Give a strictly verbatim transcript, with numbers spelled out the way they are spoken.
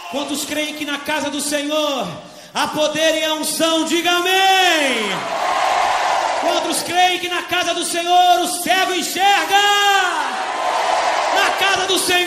Quantos creem que na casa do Senhor há poder e a unção? Diga amém. Quantos creem que na casa do Senhor o cego enxerga? Na casa do Senhor